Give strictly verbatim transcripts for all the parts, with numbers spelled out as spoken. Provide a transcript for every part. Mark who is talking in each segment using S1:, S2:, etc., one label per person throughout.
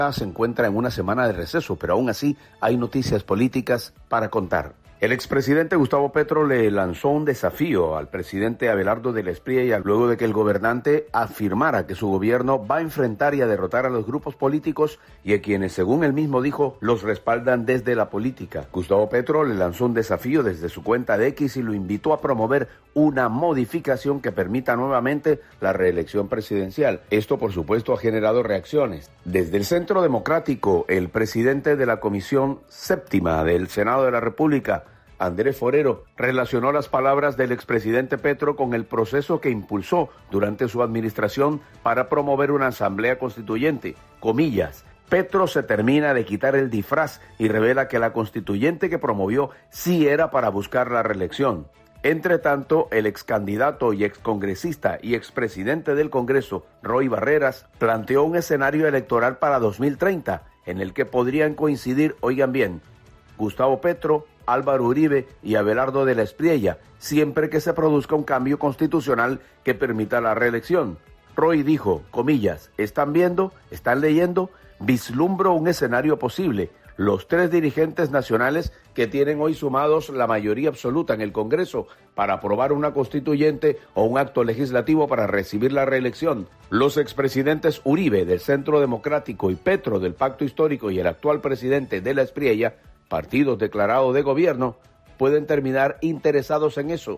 S1: se encuentra en una semana de receso, pero aún así hay noticias políticas para contar. El expresidente Gustavo Petro le lanzó un desafío al presidente Abelardo del Espriella luego de que el gobernante afirmara que su gobierno va a enfrentar y a derrotar a los grupos políticos y a quienes, según él mismo dijo, los respaldan desde la política. Gustavo Petro le lanzó un desafío desde su cuenta de X y lo invitó a promover una modificación que permita nuevamente la reelección presidencial. Esto, por supuesto, ha generado reacciones. Desde el Centro Democrático, el presidente de la Comisión Séptima del Senado de la República, Andrés Forero, relacionó las palabras del expresidente Petro con el proceso que impulsó durante su administración para promover una asamblea constituyente. Comillas, Petro se termina de quitar el disfraz y revela que la constituyente que promovió sí era para buscar la reelección. Entre tanto, el excandidato y excongresista y expresidente del Congreso, Roy Barreras, planteó un escenario electoral para dos mil treinta, en el que podrían coincidir, oigan bien, Gustavo Petro, Álvaro Uribe y Abelardo del Espriella, siempre que se produzca un cambio constitucional que permita la reelección. Roy dijo, comillas, ¿están viendo? ¿Están leyendo? Vislumbro un escenario posible. Los tres dirigentes nacionales que tienen hoy sumados la mayoría absoluta en el Congreso para aprobar una constituyente o un acto legislativo para recibir la reelección. Los expresidentes Uribe del Centro Democrático y Petro del Pacto Histórico y el actual presidente de la Espriella, partidos declarados de gobierno, pueden terminar interesados en eso.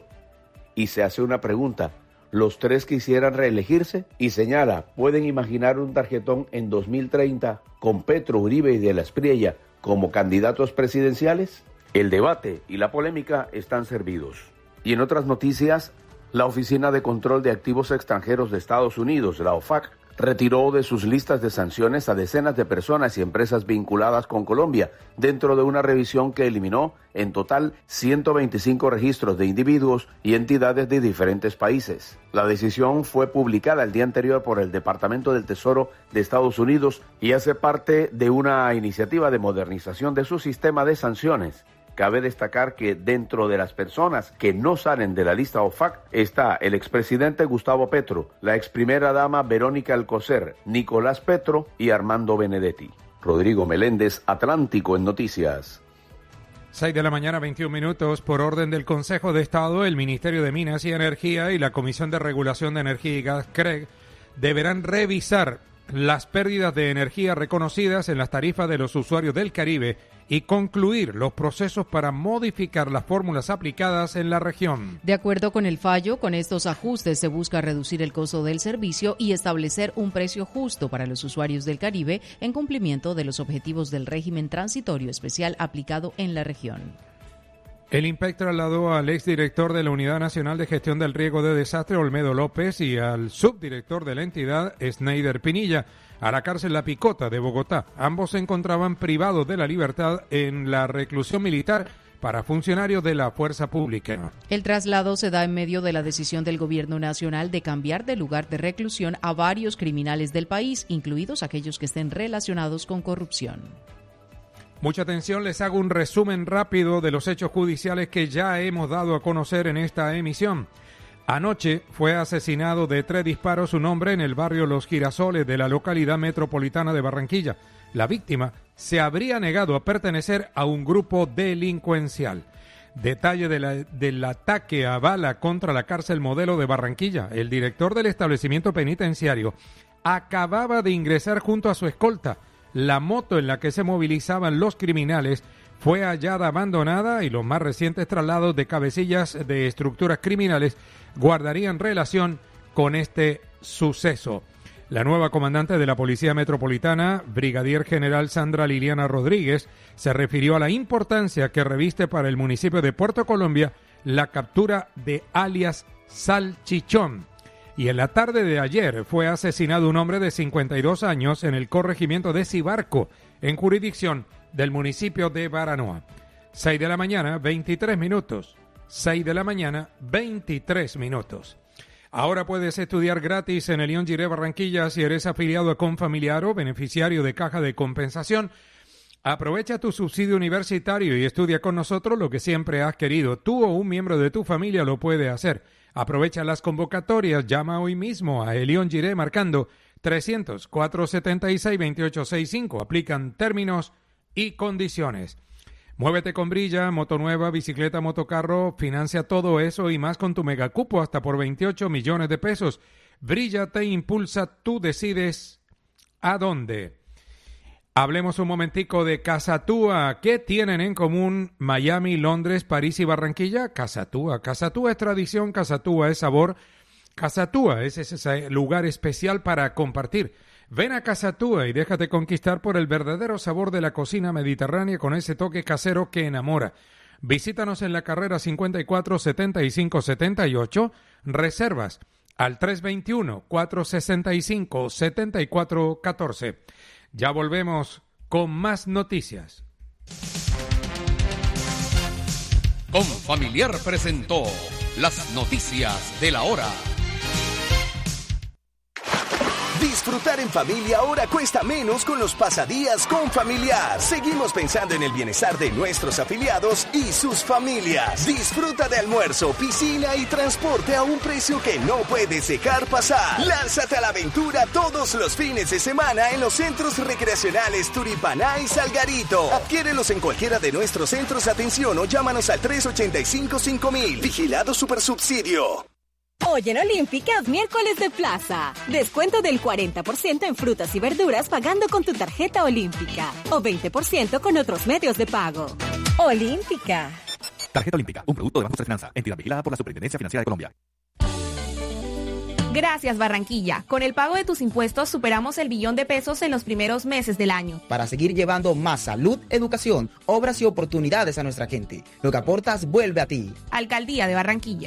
S1: Y se hace una pregunta, ¿los tres quisieran reelegirse? Y señala, ¿pueden imaginar un tarjetón en dos mil treinta con Petro, Uribe y de la Espriella como candidatos presidenciales? El debate y la polémica están servidos. Y en otras noticias, la Oficina de Control de Activos Extranjeros de Estados Unidos, la O F A C, retiró de sus listas de sanciones a decenas de personas y empresas vinculadas con Colombia, dentro de una revisión que eliminó en total ciento veinticinco registros de individuos y entidades de diferentes países. La decisión fue publicada el día anterior por el Departamento del Tesoro de Estados Unidos y hace parte de una iniciativa de modernización de su sistema de sanciones. Cabe destacar que dentro de las personas que no salen de la lista O F A C está el expresidente Gustavo Petro, la exprimera dama Verónica Alcocer, Nicolás Petro y Armando Benedetti. Rodrigo Meléndez, Atlántico en Noticias.
S2: seis de la mañana, veintiún minutos. Por orden del Consejo de Estado, el Ministerio de Minas y Energía y la Comisión de Regulación de Energía y Gas, C R E G, deberán revisar las pérdidas de energía reconocidas en las tarifas de los usuarios del Caribe y concluir los procesos para modificar las fórmulas aplicadas en la región.
S3: De acuerdo con el fallo, con estos ajustes se busca reducir el costo del servicio y establecer un precio justo para los usuarios del Caribe en cumplimiento de los objetivos del régimen transitorio especial aplicado en la región.
S2: El I N P E C trasladó al exdirector de la Unidad Nacional de Gestión del Riesgo de Desastre, Olmedo López, y al subdirector de la entidad, Sneider Pinilla, a la cárcel La Picota de Bogotá. Ambos se encontraban privados de la libertad en la reclusión militar para funcionarios de la fuerza pública.
S3: El traslado se da en medio de la decisión del gobierno nacional de cambiar de lugar de reclusión a varios criminales del país, incluidos aquellos que estén relacionados con corrupción.
S2: Mucha atención, les hago un resumen rápido de los hechos judiciales que ya hemos dado a conocer en esta emisión. Anoche fue asesinado de tres disparos un hombre en el barrio Los Girasoles de la localidad metropolitana de Barranquilla. La víctima se habría negado a pertenecer a un grupo delincuencial. Detalle de la, del ataque a bala contra la cárcel Modelo de Barranquilla. El director del establecimiento penitenciario acababa de ingresar junto a su escolta. La moto en la que se movilizaban los criminales fue hallada abandonada y los más recientes traslados de cabecillas de estructuras criminales guardarían relación con este suceso. La nueva comandante de la Policía Metropolitana, Brigadier General Sandra Liliana Rodríguez, se refirió a la importancia que reviste para el municipio de Puerto Colombia la captura de alias Salchichón. Y en la tarde de ayer fue asesinado un hombre de cincuenta y dos años en el corregimiento de Cibarco, en jurisdicción del municipio de Baranoa. seis de la mañana, veintitrés minutos. seis de la mañana, veintitrés minutos. Ahora puedes estudiar gratis en el León Giré Barranquilla si eres afiliado a Confamiliar o beneficiario de Caja de Compensación. Aprovecha tu subsidio universitario y estudia con nosotros lo que siempre has querido. Tú o un miembro de tu familia lo puede hacer. Aprovecha las convocatorias, llama hoy mismo a Elión Giré marcando trescientos, cuatrocientos setenta y seis, veintiocho sesenta y cinco. Aplican términos y condiciones. Muévete con Brilla, moto nueva, bicicleta, motocarro, financia todo eso y más con tu megacupo hasta por veintiocho millones de pesos. Brilla te impulsa, tú decides a dónde. Hablemos un momentico de Casatúa. ¿Qué tienen en común Miami, Londres, París y Barranquilla? Casatúa. Casatúa es tradición, Casatúa es sabor. Casatúa es ese lugar especial para compartir. Ven a Casatúa y déjate conquistar por el verdadero sabor de la cocina mediterránea con ese toque casero que enamora. Visítanos en la carrera cincuenta y cuatro, setenta y cinco, setenta y ocho. Reservas al tres veintiuno, cuatrocientos sesenta y cinco, setenta y cuatro catorce. Ya volvemos con más noticias.
S4: Confamiliar presentó las noticias de la hora.
S5: Disfrutar en familia ahora cuesta menos con los pasadías Confamiliar. Seguimos pensando en el bienestar de nuestros afiliados y sus familias. Disfruta de almuerzo, piscina y transporte a un precio que no puedes dejar pasar. Lánzate a la aventura todos los fines de semana en los centros recreacionales Turipaná y Salgarito. Adquiérelos en cualquiera de nuestros centros de atención o llámanos al tres ochenta y cinco, cinco mil. Vigilado Supersubsidio.
S6: Hoy en Olímpica es miércoles de plaza. Descuento del cuarenta por ciento en frutas y verduras pagando con tu tarjeta Olímpica. O veinte por ciento con otros medios de pago. Olímpica.
S7: Tarjeta Olímpica, un producto de Banco de Finanza, entidad vigilada por la Superintendencia Financiera de Colombia.
S8: Gracias, Barranquilla. Con el pago de tus impuestos superamos el billón de pesos en los primeros meses del año.
S9: Para seguir llevando más salud, educación, obras y oportunidades a nuestra gente. Lo que aportas vuelve a ti.
S8: Alcaldía de Barranquilla.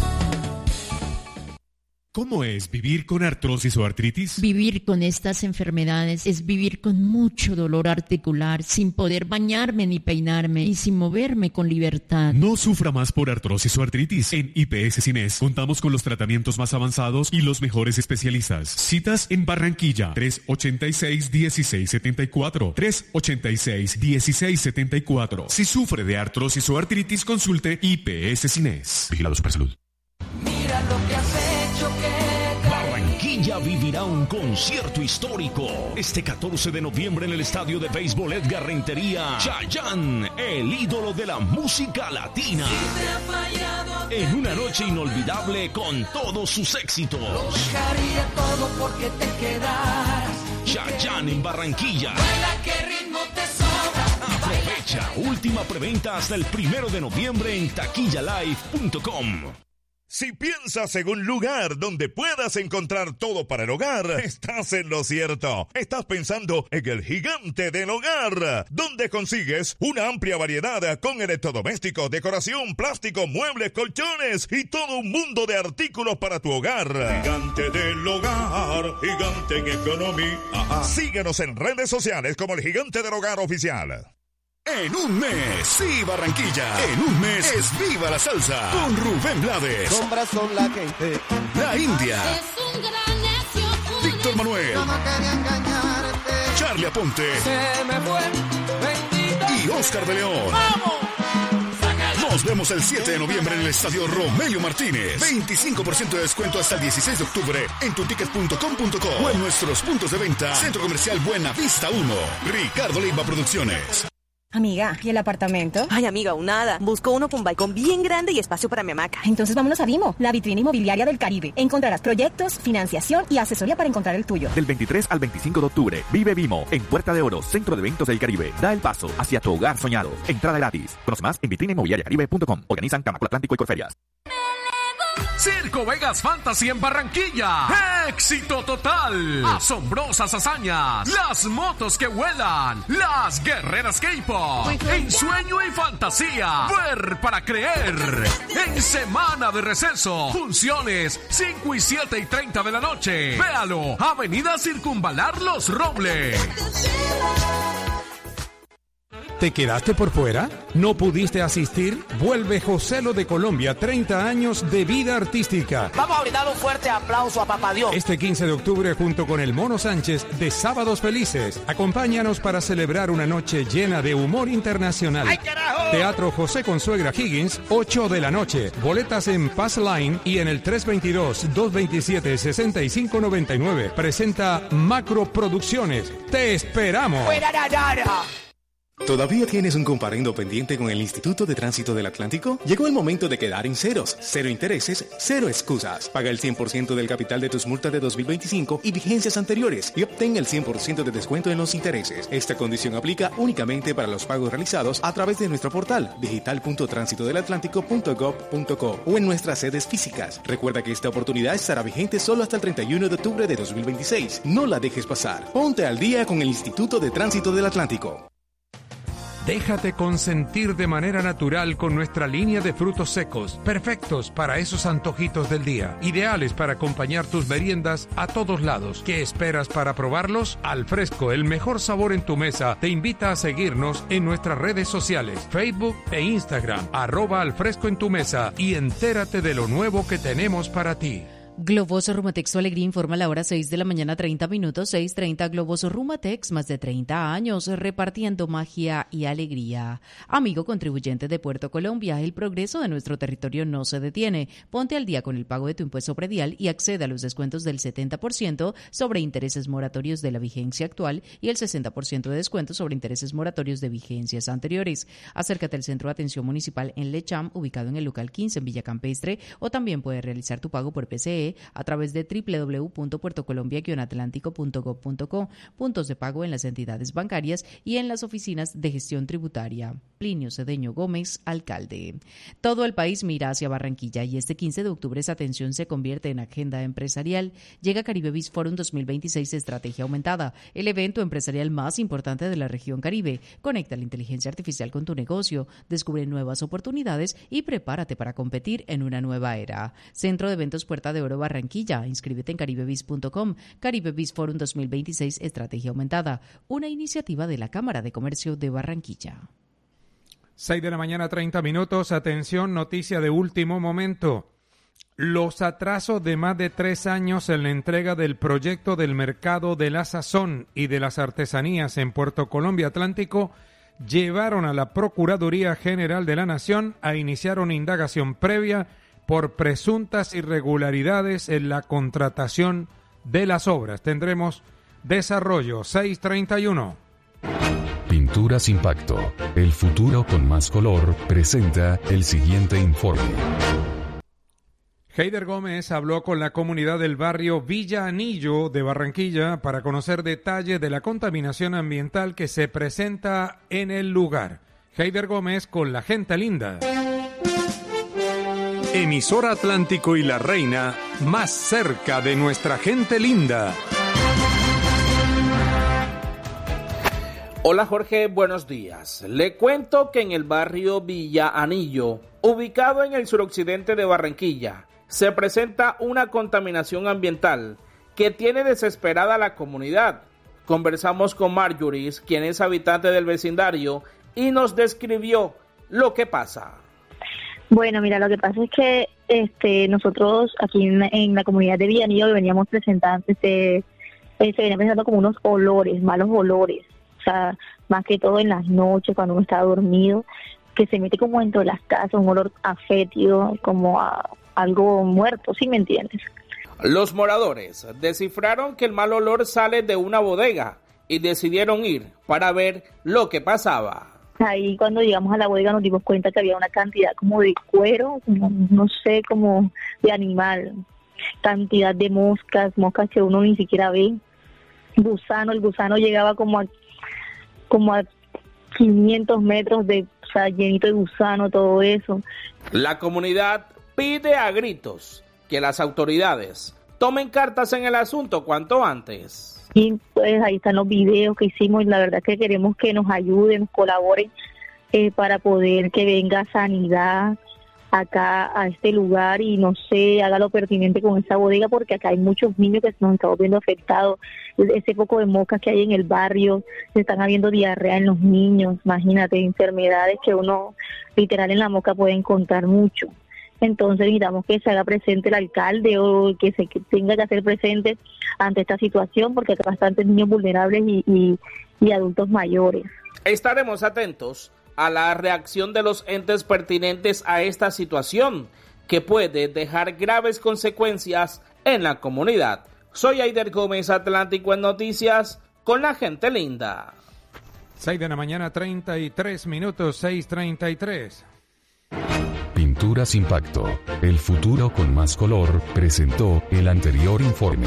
S10: ¿Cómo es vivir con artrosis o artritis?
S11: Vivir con estas enfermedades es vivir con mucho dolor articular, sin poder bañarme ni peinarme y sin moverme con libertad.
S10: No sufra más por artrosis o artritis. En I P S Cines contamos con los tratamientos más avanzados y los mejores especialistas. Citas en Barranquilla, tres ochenta y seis, dieciséis setenta y cuatro, tres ochenta y seis, dieciséis setenta y cuatro. Si sufre de artrosis o artritis, consulte I P S Cines. Vigilado Supersalud.
S12: Mira lo que has hecho que...
S13: Barranquilla vivirá un concierto histórico este catorce de noviembre en el estadio de béisbol Edgar Rentería. Chayanne, el ídolo de la música latina. En una noche inolvidable con todos sus éxitos.
S12: Lo dejaría todo porque te quedas.
S13: Chayanne en Barranquilla.
S12: Baila, qué ritmo te sobra.
S13: Aprovecha, última preventa hasta el primero de noviembre en taquilla live punto com.
S14: Si piensas en un lugar donde puedas encontrar todo para el hogar, estás en lo cierto. Estás pensando en el Gigante del Hogar, donde consigues una amplia variedad con electrodomésticos, decoración, plástico, muebles, colchones y todo un mundo de artículos para tu hogar. Gigante del Hogar, gigante en economía. Ajá. Síguenos en redes sociales como el Gigante del Hogar Oficial.
S15: En un mes, sí, Barranquilla. En un mes es Viva la Salsa con Rubén Blades.
S16: Sombras son la gente.
S15: La India.
S12: Es un gran necio.
S15: Víctor Manuel.
S16: Yo no quería engañarte.
S15: Charlie Aponte.
S12: Se me fue, bendito.
S15: Y Oscar de León.
S12: ¡Vamos!
S15: Nos vemos el siete de noviembre en el estadio Romelio Martínez. veinticinco por ciento de descuento hasta el dieciséis de octubre en tuticket punto com punto co o en nuestros puntos de venta. Centro Comercial Buena Vista uno. Ricardo Leiva Producciones.
S6: Amiga, ¿y el apartamento?
S17: Ay, amiga, aún nada. Busco uno con balcón bien grande y espacio para mi hamaca.
S6: Entonces vámonos a Vimo, la vitrina inmobiliaria del Caribe. Encontrarás proyectos, financiación y asesoría para encontrar el tuyo.
S7: Del veintitrés al veinticinco de octubre, vive Vimo en Puerta de Oro, Centro de Eventos del Caribe. Da el paso hacia tu hogar soñado. Entrada gratis. Conoce más en vitrina inmobiliaria caribe punto com. Organizan Camacol Atlántico y Corferias.
S4: Circo Vegas Fantasy en Barranquilla. ¡Éxito total! Asombrosas hazañas. Las motos que vuelan. Las guerreras K-pop. En sueño y fantasía. Ver para creer. En semana de receso. Funciones cinco y siete y treinta de la noche. Véalo. Avenida Circunvalar Los Robles.
S2: ¿Te quedaste por fuera? ¿No pudiste asistir? Vuelve Joselo de Colombia, treinta años de vida artística.
S18: Vamos a brindar un fuerte aplauso a Papá Dios.
S2: Este quince de octubre, junto con el Mono Sánchez de Sábados Felices, acompáñanos para celebrar una noche llena de humor internacional.
S18: ¡Ay, carajo!
S2: Teatro José Consuegra Higgins, ocho de la noche. Boletas en Pass Line y en el tres dos dos, dos dos siete, seis cinco nueve nueve. Presenta Macro Producciones. ¡Te esperamos!
S18: ¡Fuera, ra, ra, ra!
S19: ¿Todavía tienes un comparendo pendiente con el Instituto de Tránsito del Atlántico? Llegó el momento de quedar en ceros, cero intereses, cero excusas. Paga el cien por ciento del capital de tus multas de dos mil veinticinco y vigencias anteriores y obtén el cien por ciento de descuento en los intereses. Esta condición aplica únicamente para los pagos realizados a través de nuestro portal digital punto tránsito del atlántico punto gov punto co o en nuestras sedes físicas. Recuerda que esta oportunidad estará vigente solo hasta el treinta y uno de octubre de dos mil veintiséis. No la dejes pasar. Ponte al día con el Instituto de Tránsito del Atlántico.
S2: Déjate consentir de manera natural con nuestra línea de frutos secos, perfectos para esos antojitos del día, ideales para acompañar tus meriendas a todos lados. ¿Qué esperas para probarlos? Al Fresco, el mejor sabor en tu mesa, te invita a seguirnos en nuestras redes sociales, Facebook e Instagram, arroba Al Fresco en tu mesa, y entérate de lo nuevo que tenemos para ti.
S3: Globoso Rumatex Alegría informa a la hora seis de la mañana, treinta minutos, seis treinta. Globoso Rumatex, más de treinta años repartiendo magia y alegría. Amigo contribuyente de Puerto Colombia, el progreso de nuestro territorio no se detiene. Ponte al día con el pago de tu impuesto predial y accede a los descuentos del setenta por ciento sobre intereses moratorios de la vigencia actual y el sesenta por ciento de descuento sobre intereses moratorios de vigencias anteriores. Acércate al Centro de Atención Municipal en Lecham, ubicado en el local quince en Villa Campestre, o también puedes realizar tu pago por P C E a través de doble u doble u doble u punto puerto colombia guion atlántico punto gov punto co, puntos de pago en las entidades bancarias y en las oficinas de gestión tributaria. Plinio Cedeño Gómez, alcalde. Todo el país mira hacia Barranquilla y este quince de octubre esa atención se convierte en agenda empresarial. Llega Caribe Biz Forum dos mil veintiséis Estrategia Aumentada, el evento empresarial más importante de la región Caribe. Conecta la inteligencia artificial con tu negocio, descubre nuevas oportunidades y prepárate para competir en una nueva era. Centro de Eventos Puerta de Oro Barranquilla. Inscríbete en caribe biz punto com. Caribe Biz Forum dos mil veintiséis Estrategia Aumentada, una iniciativa de la Cámara de Comercio de Barranquilla.
S2: seis de la mañana, treinta minutos. Atención, noticia de último momento. Los atrasos de más de tres años en la entrega del proyecto del mercado de la sazón y de las artesanías en Puerto Colombia Atlántico llevaron a la Procuraduría General de la Nación a iniciar una indagación previa por presuntas irregularidades en la contratación de las obras. Tendremos desarrollo. seis treinta y uno.
S20: Pinturas Impacto, el futuro con más color, presenta el siguiente informe.
S2: Heider Gómez habló con la comunidad del barrio Villa Anillo de Barranquilla para conocer detalles de la contaminación ambiental que se presenta en el lugar. Heider Gómez con la gente linda. Emisora Atlántico y La Reina, más cerca de nuestra gente linda.
S21: Hola Jorge, buenos días. Le cuento que en el barrio Villa Anillo, ubicado en el suroccidente de Barranquilla, se presenta una contaminación ambiental que tiene desesperada a la comunidad. Conversamos con Marjorie, quien es habitante del vecindario, y nos describió lo que pasa.
S22: Bueno, mira, lo que pasa es que este, nosotros aquí en, en la comunidad de Villanillo veníamos presentando, este, eh, se venían presentando como unos olores, malos olores, o sea, más que todo en las noches cuando uno está dormido, que se mete como dentro de las casas, un olor a fétido, como a algo muerto, ¿sí me entiendes?
S21: Los moradores descifraron que el mal olor sale de una bodega y decidieron ir para ver lo que pasaba.
S22: Ahí cuando llegamos a la bodega nos dimos cuenta que había una cantidad como de cuero, como, no sé, como de animal, cantidad de moscas, moscas que uno ni siquiera ve, gusano, el gusano llegaba como a, como a quinientos metros de, o sea, llenito de gusano, todo eso.
S21: La comunidad pide a gritos que las autoridades tomen cartas en el asunto cuanto antes.
S22: Y pues ahí están los videos que hicimos y la verdad que queremos que nos ayuden, nos colaboren eh, para poder que venga sanidad acá a este lugar y no sé, haga lo pertinente con esa bodega, porque acá hay muchos niños que nos estamos viendo afectados. Ese poco de moscas que hay en el barrio, se están habiendo diarrea en los niños, imagínate, enfermedades que uno literal en la mosca puede encontrar mucho. Entonces necesitamos que se haga presente el alcalde o que se que tenga que hacer presente ante esta situación, porque hay bastantes niños vulnerables y, y, y adultos mayores.
S21: Estaremos atentos a la reacción de los entes pertinentes a esta situación, que puede dejar graves consecuencias en la comunidad. Soy Aider Gómez, Atlántico en Noticias, con la gente linda.
S2: seis de la mañana, treinta y tres minutos, seis treinta y tres.
S20: Pinturas Impacto, el futuro con más color, presentó el anterior informe.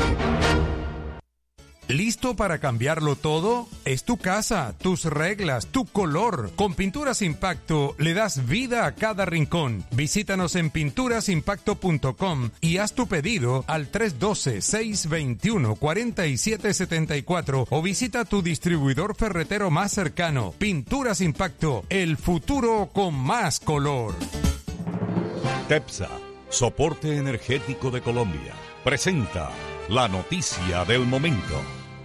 S2: ¿Listo para cambiarlo todo? Es tu casa, tus reglas, tu color. Con Pinturas Impacto le das vida a cada rincón. Visítanos en pinturas impacto punto com y haz tu pedido al tres uno dos, seis dos uno, cuatro siete siete cuatro o visita tu distribuidor ferretero más cercano. Pinturas Impacto, el futuro con más color.
S1: TEPSA, Soporte Energético de Colombia, presenta la noticia del momento.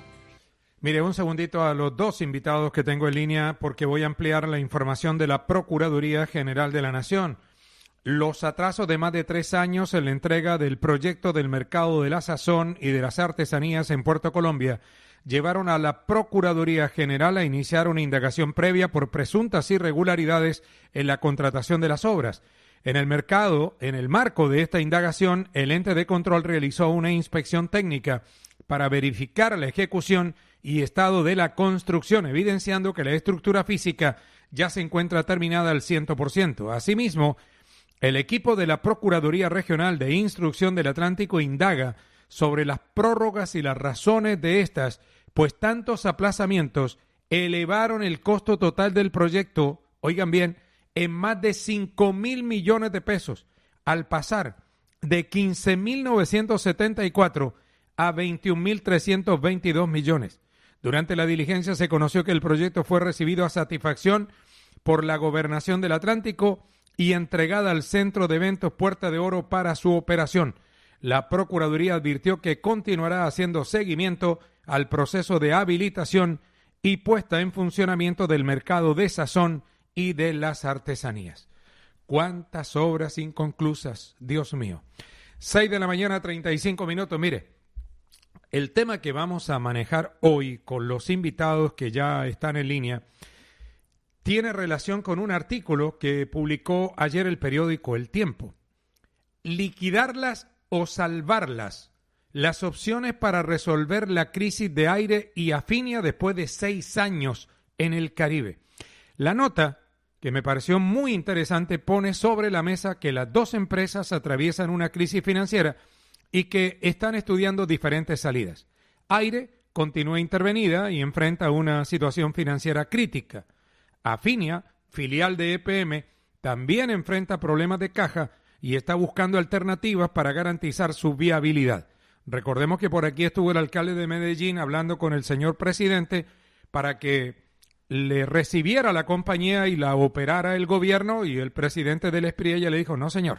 S2: Mire, un segundito a los dos invitados que tengo en línea porque voy a ampliar la información de la Procuraduría General de la Nación. Los atrasos de más de tres años en la entrega del proyecto del mercado de la sazón y de las artesanías en Puerto Colombia llevaron a la Procuraduría General a iniciar una indagación previa por presuntas irregularidades en la contratación de las obras. En el mercado, en el marco de esta indagación, el ente de control realizó una inspección técnica para verificar la ejecución y estado de la construcción, evidenciando que la estructura física ya se encuentra terminada al cien por ciento. Asimismo, el equipo de la Procuraduría Regional de Instrucción del Atlántico indaga sobre las prórrogas y las razones de estas, pues tantos aplazamientos elevaron el costo total del proyecto, oigan bien, en más de cinco mil millones de pesos, al pasar de quince mil novecientos setenta y cuatro a veintiún mil trescientos veintidós millones. Durante la diligencia se conoció que el proyecto fue recibido a satisfacción por la Gobernación del Atlántico y entregada al Centro de Eventos Puerta de Oro para su operación. La Procuraduría advirtió que continuará haciendo seguimiento al proceso de habilitación y puesta en funcionamiento del mercado de sazón y de las artesanías. ¿Cuántas obras inconclusas? Dios mío. seis de la mañana, treinta y cinco minutos. Mire, el tema que vamos a manejar hoy con los invitados que ya están en línea tiene relación con un artículo que publicó ayer el periódico El Tiempo. Liquidarlas o salvarlas. Las opciones para resolver la crisis de aire y Afinia después de seis años en el Caribe. La nota, que me pareció muy interesante, pone sobre la mesa que las dos empresas atraviesan una crisis financiera y que están estudiando diferentes salidas. Aire continúa intervenida y enfrenta una situación financiera crítica. Afinia, filial de E P M, también enfrenta problemas de caja y está buscando alternativas para garantizar su viabilidad. Recordemos que por aquí estuvo el alcalde de Medellín hablando con el señor presidente para que le recibiera la compañía y la operara el gobierno, y el presidente del Espriella le dijo, no señor,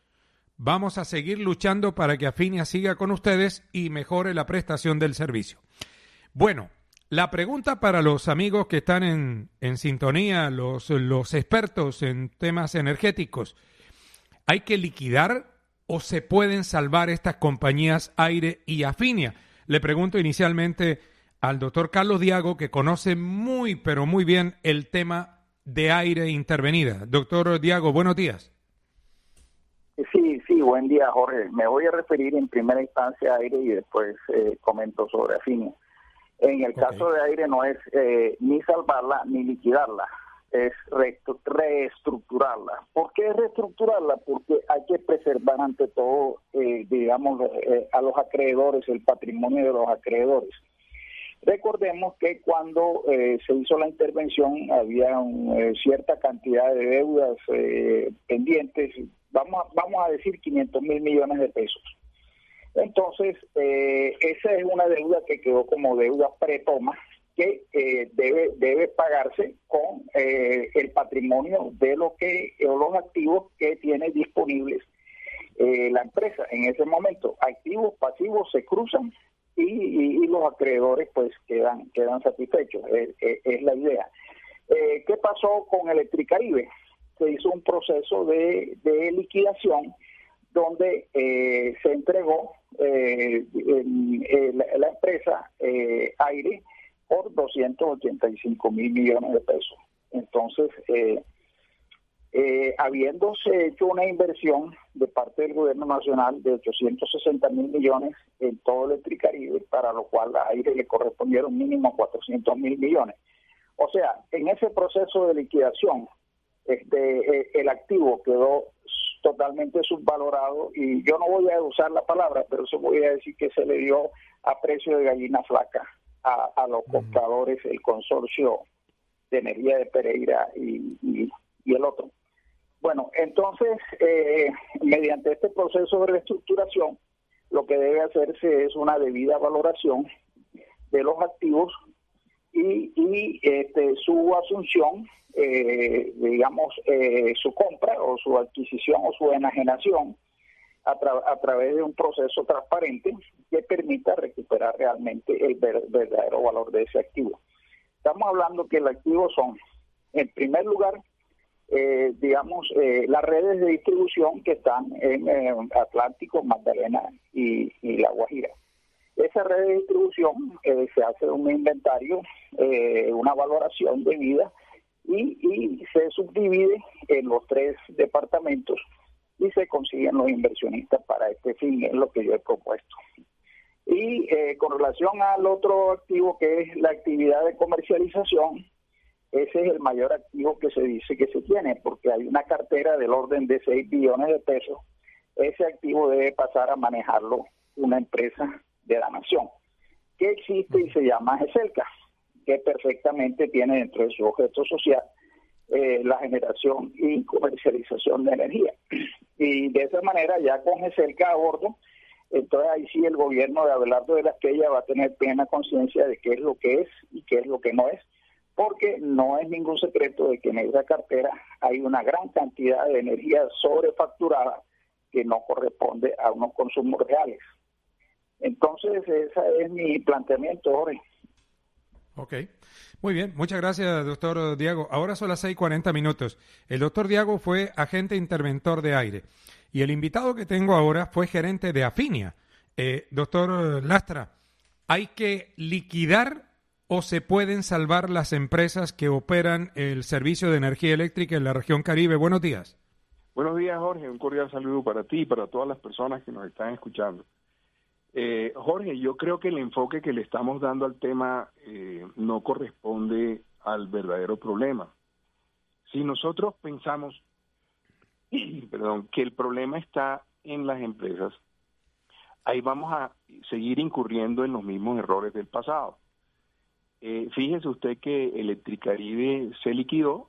S2: vamos a seguir luchando para que Afinia siga con ustedes y mejore la prestación del servicio. Bueno, la pregunta para los amigos que están en, en sintonía, los, los expertos en temas energéticos, ¿hay que liquidar o se pueden salvar estas compañías Aire y Afinia? Le pregunto inicialmente al doctor Carlos Diago, que conoce muy, pero muy bien el tema de aire intervenida. Doctor Diago, buenos días.
S5: Sí, sí, buen día, Jorge. Me voy a referir en primera instancia a aire y después eh, comento sobre Afinia. En el okay. caso de aire no es eh, ni salvarla ni liquidarla, es reestructurarla. ¿Por qué reestructurarla? Porque hay que preservar ante todo, eh, digamos, eh, a los acreedores, el patrimonio de los acreedores. Recordemos que cuando eh, se hizo la intervención había un, eh, cierta cantidad de deudas eh, pendientes, vamos a, vamos a decir quinientos mil millones de pesos. Entonces, eh, esa es una deuda que quedó como deuda pretoma que eh, debe debe pagarse con eh, el patrimonio de lo que o los activos que tiene disponibles eh, la empresa en ese momento. Activos, pasivos se cruzan y, y, y los acreedores pues quedan quedan satisfechos. Es, es, es la idea. Eh, ¿Qué pasó con Electricaribe? Se hizo un proceso de, de liquidación donde eh, se entregó eh, en, en la, la empresa eh, Aire por doscientos ochenta y cinco mil millones de pesos. Entonces, eh, eh, habiéndose hecho una inversión de parte del gobierno nacional de ochocientos sesenta mil millones en todo Electricaribe, para lo cual a Aire le correspondieron mínimo cuatrocientos mil millones. O sea, en ese proceso de liquidación, este eh, el activo quedó totalmente subvalorado, y yo no voy a usar la palabra, pero se voy a decir que se le dio a precio de gallina flaca a, a los compradores, el consorcio de energía de Pereira y, y, y el otro. Bueno, entonces, eh, mediante este proceso de reestructuración, lo que debe hacerse es una debida valoración de los activos y, y este, su asunción, eh, digamos, eh, su compra o su adquisición o su enajenación a, tra- a través de un proceso transparente que permita recuperar realmente el ver- verdadero valor de ese activo. Estamos hablando que el activo son, en primer lugar, eh, digamos, eh, las redes de distribución que están en eh, Atlántico, Magdalena y, y La Guajira. Esa red de distribución eh, se hace un inventario, eh, una valoración de vida y, y se subdivide en los tres departamentos y se consiguen los inversionistas para este fin, es lo que yo he propuesto. Y eh, con relación al otro activo, que es la actividad de comercialización, ese es el mayor activo que se dice que se tiene, porque hay una cartera del orden de seis billones de pesos. Ese activo debe pasar a manejarlo una empresa de la nación, que existe y se llama GESELCA, que perfectamente tiene dentro de su objeto social eh, la generación y comercialización de energía. Y de esa manera, ya con GESELCA a bordo, entonces ahí sí el gobierno de Abelardo de la Espriella va a tener plena conciencia de qué es lo que es y qué es lo que no es, porque no es ningún secreto de que en esa cartera hay una gran cantidad de energía sobrefacturada que no corresponde a unos consumos reales. Entonces, ese es mi planteamiento, Jorge.
S2: Ok, muy bien, muchas gracias, doctor Diago. Ahora son las seis y cuarenta minutos. El doctor Diago fue agente interventor de Aire y el invitado que tengo ahora fue gerente de Afinia. Eh, doctor Lastra, ¿hay que liquidar o se pueden salvar las empresas que operan el servicio de energía eléctrica en la región Caribe? Buenos días.
S8: Buenos días, Jorge. Un cordial saludo para ti y para todas las personas que nos están escuchando. Eh, Jorge, yo creo que el enfoque que le estamos dando al tema eh, no corresponde al verdadero problema. Si nosotros pensamos perdón, que el problema está en las empresas, ahí vamos a seguir incurriendo en los mismos errores del pasado. Eh, fíjese usted que Electricaribe se liquidó,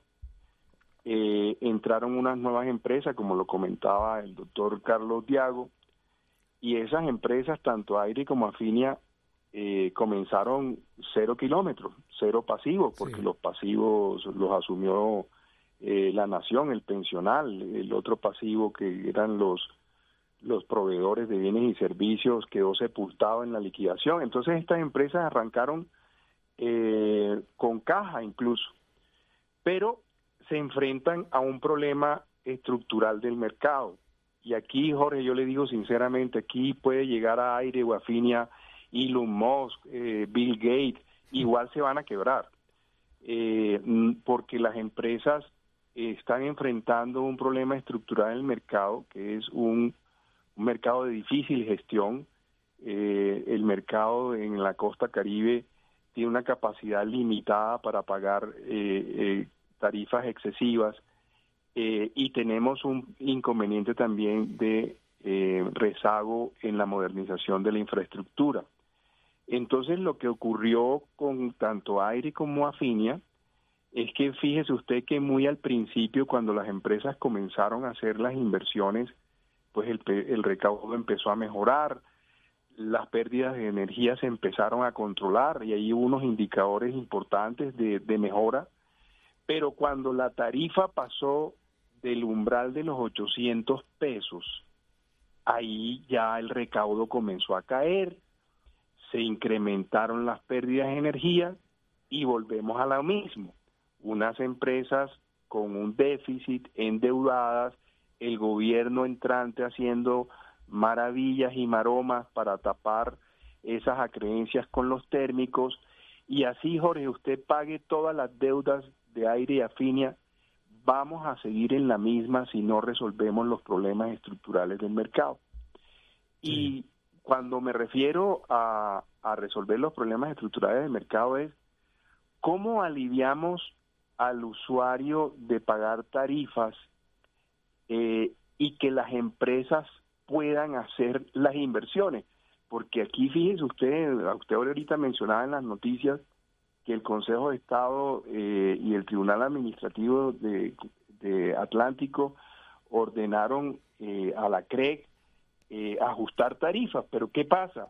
S8: eh, entraron unas nuevas empresas, como lo comentaba el doctor Carlos Diago, y esas empresas, tanto Aire como Afinia, eh, comenzaron cero kilómetros, cero pasivos, porque sí. Los pasivos los asumió eh, la nación, el pensional, el otro pasivo que eran los, los proveedores de bienes y servicios quedó sepultado en la liquidación. Entonces estas empresas arrancaron eh, con caja incluso, pero se enfrentan a un problema estructural del mercado. Y aquí, Jorge, yo le digo sinceramente, aquí puede llegar a Aire o Afinia, Elon Musk, eh, Bill Gates, igual se van a quebrar, eh, porque las empresas están enfrentando un problema estructural en el mercado, que es un, un mercado de difícil gestión. Eh, el mercado en la costa Caribe tiene una capacidad limitada para pagar eh, eh, tarifas excesivas. Eh, y tenemos un inconveniente también de eh, rezago en la modernización de la infraestructura. Entonces, lo que ocurrió con tanto Aire como Afinia es que fíjese usted que muy al principio, cuando las empresas comenzaron a hacer las inversiones, pues el, el recaudo empezó a mejorar, las pérdidas de energía se empezaron a controlar y hay unos indicadores importantes de, de mejora, pero cuando la tarifa pasó del umbral de los ochocientos pesos, ahí ya el recaudo comenzó a caer, se incrementaron las pérdidas de energía y volvemos a lo mismo. Unas empresas con un déficit, endeudadas, el gobierno entrante haciendo maravillas y maromas para tapar esas acreencias con los térmicos, y así, Jorge, usted pague todas las deudas de Aire y Afinia, vamos a seguir en la misma si no resolvemos los problemas estructurales del mercado. Sí. Y cuando me refiero a, a resolver los problemas estructurales del mercado es cómo aliviamos al usuario de pagar tarifas eh, y que las empresas puedan hacer las inversiones, porque aquí fíjese usted, usted ahorita mencionaba en las noticias que el Consejo de Estado eh, y el Tribunal Administrativo de, de Atlántico ordenaron eh, a la C R E C eh, ajustar tarifas, pero ¿qué pasa?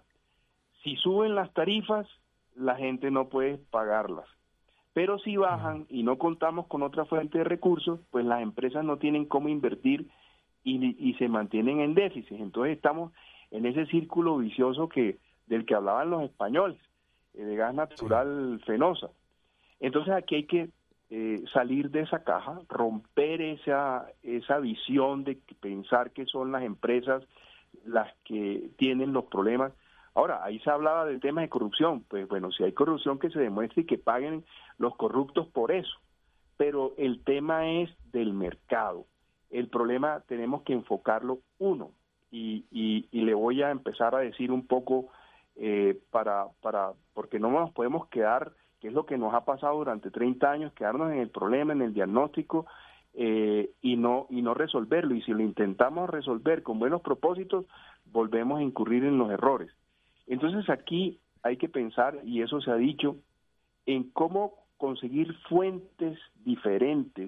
S8: Si suben las tarifas, la gente no puede pagarlas, pero si bajan y no contamos con otra fuente de recursos, pues las empresas no tienen cómo invertir y, y se mantienen en déficit. Entonces estamos en ese círculo vicioso que del que hablaban los españoles, eh, de gas natural sí. Fenosa. Entonces aquí hay que eh, salir de esa caja, romper esa esa visión de pensar que son las empresas las que tienen los problemas. Ahora, ahí se hablaba del tema de corrupción. Pues bueno, si hay corrupción, que se demuestre y que paguen los corruptos por eso. Pero el tema es del mercado. El problema tenemos que enfocarlo uno. Y, y, y le voy a empezar a decir un poco eh, para, para, porque no nos podemos quedar, que es lo que nos ha pasado durante treinta años, quedarnos en el problema, en el diagnóstico eh, y no y no resolverlo. Y si lo intentamos resolver con buenos propósitos, volvemos a incurrir en los errores. Entonces aquí hay que pensar, y eso se ha dicho, en cómo conseguir fuentes diferentes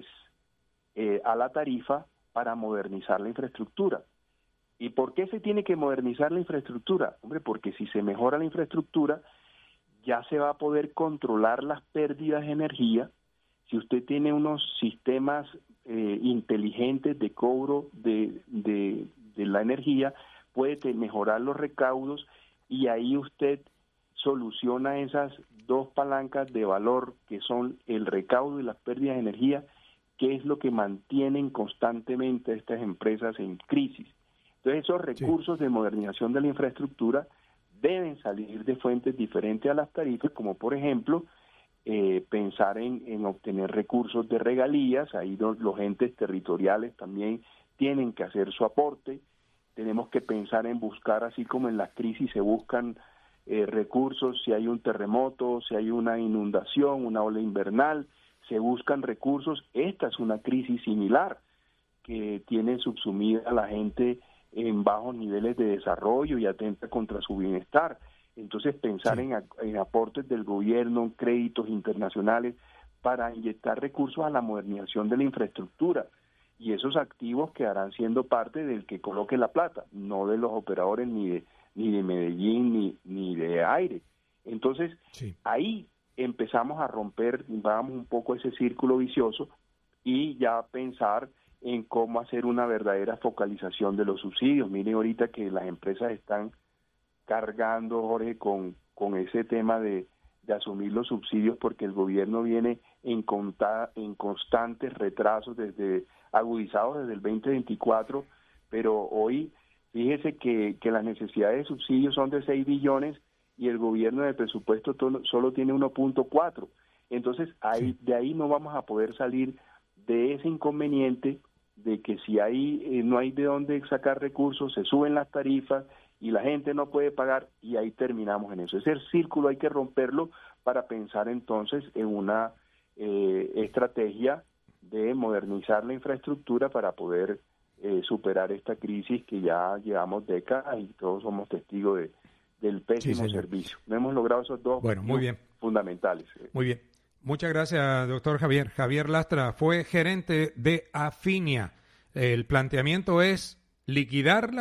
S8: eh, a la tarifa para modernizar la infraestructura. ¿Y por qué se tiene que modernizar la infraestructura? Hombre, porque si se mejora la infraestructura, ya se va a poder controlar las pérdidas de energía. Si usted tiene unos sistemas eh, inteligentes de cobro de, de, de la energía, puede mejorar los recaudos y ahí usted soluciona esas dos palancas de valor que son el recaudo y las pérdidas de energía, que es lo que mantienen constantemente a estas empresas en crisis. Entonces esos recursos sí. de modernización de la infraestructura deben salir de fuentes diferentes a las tarifas, como por ejemplo eh, pensar en, en obtener recursos de regalías. Ahí los, los entes territoriales también tienen que hacer su aporte. Tenemos que pensar en buscar, así como en las crisis se buscan eh, recursos, si hay un terremoto, si hay una inundación, una ola invernal, se buscan recursos. Esta es una crisis similar que tiene subsumida a la gente en bajos niveles de desarrollo y atenta contra su bienestar. Entonces pensar sí. en, en aportes del gobierno, en créditos internacionales para inyectar recursos a la modernización de la infraestructura. Y esos activos quedarán siendo parte del que coloque la plata, no de los operadores ni de ni de Medellín ni, ni de Aire. Entonces, sí. ahí empezamos a romper, vamos un poco ese círculo vicioso y ya pensar en cómo hacer una verdadera focalización de los subsidios. Miren ahorita que las empresas están cargando, Jorge, con, con ese tema de, de asumir los subsidios porque el gobierno viene en, conta, en constantes retrasos desde agudizados desde el veinte veinticuatro, pero hoy fíjese que, que las necesidades de subsidios son de seis billones y el gobierno de presupuesto to- solo tiene uno punto cuatro. Entonces ahí, sí. de ahí no vamos a poder salir de ese inconveniente de que si ahí eh, no hay de dónde sacar recursos, se suben las tarifas y la gente no puede pagar y ahí terminamos en eso. Ese círculo hay que romperlo para pensar entonces en una eh, estrategia de modernizar la infraestructura para poder eh, superar esta crisis que ya llevamos décadas y todos somos testigos de, del pésimo sí, servicio. No hemos logrado esos dos
S2: bueno, muy bien.
S8: fundamentales.
S2: Muy bien. Muchas gracias, doctor Javier. Javier Lastra fue gerente de Afinia. El planteamiento es liquidarlas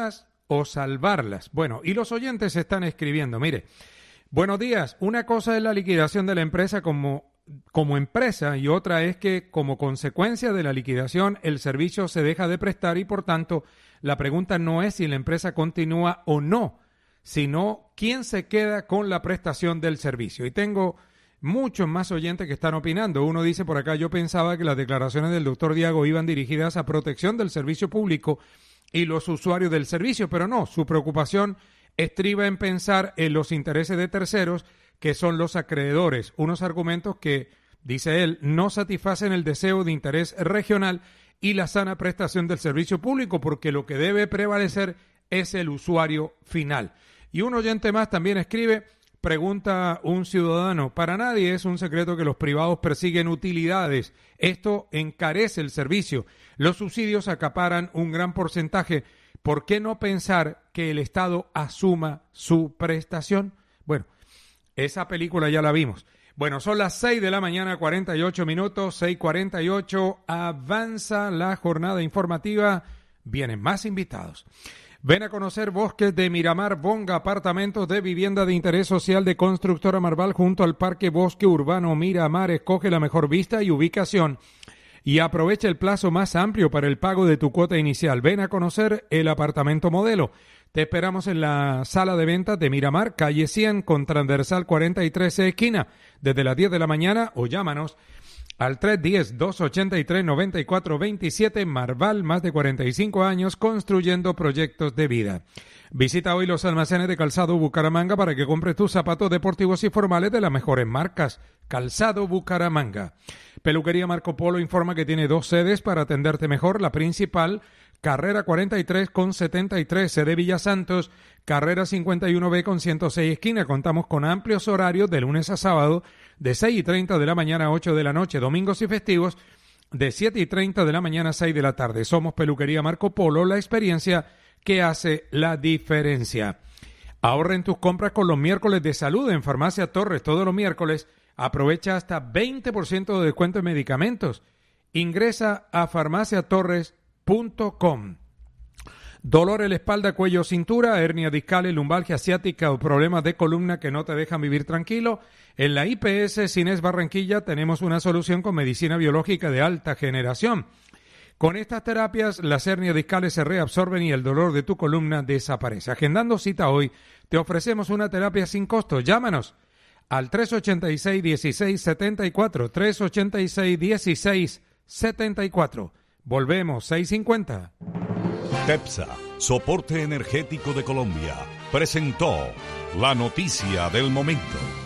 S2: o salvarlas. Bueno, y los oyentes están escribiendo, mire, buenos días, una cosa es la liquidación de la empresa como, como empresa y otra es que como consecuencia de la liquidación el servicio se deja de prestar y por tanto la pregunta no es si la empresa continúa o no, sino quién se queda con la prestación del servicio. Y tengo muchos más oyentes que están opinando. Uno dice por acá, yo pensaba que las declaraciones del doctor Diago iban dirigidas a protección del servicio público y los usuarios del servicio, pero no, su preocupación estriba en pensar en los intereses de terceros, que son los acreedores, unos argumentos que, dice él, no satisfacen el deseo de interés regional y la sana prestación del servicio público, porque lo que debe prevalecer es el usuario final. Y un oyente más también escribe, pregunta un ciudadano, para nadie es un secreto que los privados persiguen utilidades. Esto encarece el servicio. Los subsidios acaparan un gran porcentaje. ¿Por qué no pensar que el Estado asuma su prestación? Bueno, esa película ya la vimos. Bueno, son las seis de la mañana, cuarenta y ocho minutos, seis cuarenta y ocho. Avanza la jornada informativa. Vienen más invitados. Ven a conocer Bosques de Miramar, Bonga, apartamentos de vivienda de interés social de Constructora Marval junto al Parque Bosque Urbano Miramar. Escoge la mejor vista y ubicación y aprovecha el plazo más amplio para el pago de tu cuota inicial. Ven a conocer el apartamento modelo. Te esperamos en la sala de ventas de Miramar, calle cien, con transversal cuarenta y tres esquina, desde las diez de la mañana o llámanos al tres uno cero, dos ocho tres, nueve cuatro dos siete. Marval, más de cuarenta y cinco años construyendo proyectos de vida. Visita hoy los almacenes de Calzado Bucaramanga para que compres tus zapatos deportivos y formales de las mejores marcas. Calzado Bucaramanga. Peluquería Marco Polo informa que tiene dos sedes para atenderte mejor. La principal, carrera cuarenta y tres con setenta y tres, sede Villa Santos, carrera cincuenta y uno B con ciento seis esquina. Contamos con amplios horarios de lunes a sábado, de seis y treinta de la mañana a ocho de la noche, domingos y festivos, de siete y treinta de la mañana a seis de la tarde. Somos Peluquería Marco Polo, la experiencia que hace la diferencia. Ahorra en tus compras con los miércoles de salud en Farmacia Torres. Todos los miércoles aprovecha hasta veinte por ciento de descuento en medicamentos. Ingresa a farmacia torres punto com. Dolor en la espalda, cuello, cintura, hernia discal, lumbalgia asiática o problemas de columna que no te dejan vivir tranquilo. En la I P S Cines Barranquilla tenemos una solución con medicina biológica de alta generación. Con estas terapias, las hernias discales se reabsorben y el dolor de tu columna desaparece. Agendando cita hoy, te ofrecemos una terapia sin costo. Llámanos al tres ochenta y seis, dieciséis setenta y cuatro, tres ochenta y seis, dieciséis setenta y cuatro. Volvemos, seis cincuenta.
S1: TEPSA, Soporte Energético de Colombia, presentó la noticia del momento.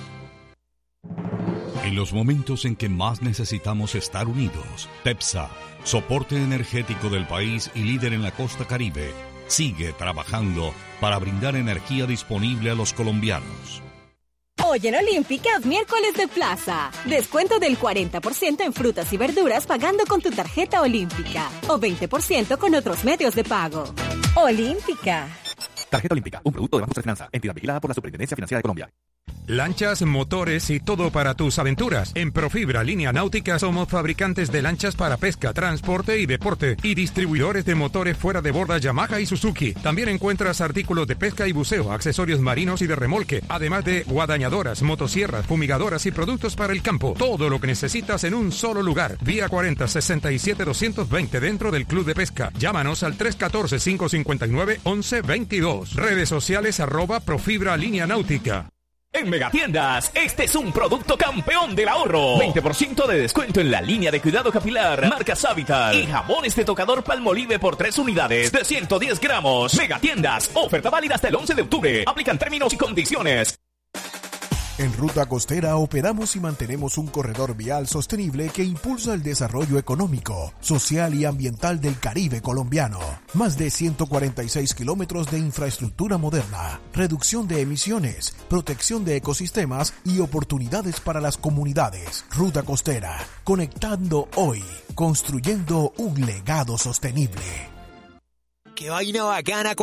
S1: En los momentos en que más necesitamos estar unidos, TEPSA, Soporte Energético del país y líder en la costa Caribe, sigue trabajando para brindar energía disponible a los colombianos.
S6: Hoy en Olímpica, miércoles de plaza. Descuento del cuarenta por ciento en frutas y verduras pagando con tu tarjeta Olímpica. O veinte por ciento con otros medios de pago. Olímpica.
S7: Tarjeta Olímpica, un producto de Banco de Finanza, entidad vigilada por la Superintendencia Financiera de Colombia.
S2: Lanchas, motores y todo para tus aventuras. En Profibra Línea Náutica somos fabricantes de lanchas para pesca, transporte y deporte y distribuidores de motores fuera de borda Yamaha y Suzuki. También encuentras artículos de pesca y buceo, accesorios marinos y de remolque, además de guadañadoras, motosierras, fumigadoras y productos para el campo. Todo lo que necesitas en un solo lugar. Vía cuarenta, sesenta y siete, doscientos veinte dentro del Club de Pesca. Llámanos al tres uno cuatro, cinco cinco nueve, once veintidós. Redes sociales arroba Profibra Línea Náutica.
S13: En Megatiendas, este es un producto campeón del ahorro. veinte por ciento de descuento en la línea de cuidado capilar, marca Savital. Y jabones de tocador Palmolive por tres unidades de ciento diez gramos. Megatiendas, oferta válida hasta el once de octubre. Aplican términos y condiciones.
S9: En Ruta Costera operamos y mantenemos un corredor vial sostenible que impulsa el desarrollo económico, social y ambiental del Caribe colombiano. Más de ciento cuarenta y seis kilómetros de infraestructura moderna, reducción de emisiones, protección de ecosistemas y oportunidades para las comunidades. Ruta Costera, conectando hoy, construyendo un legado sostenible.
S11: ¡Qué vaina bacana!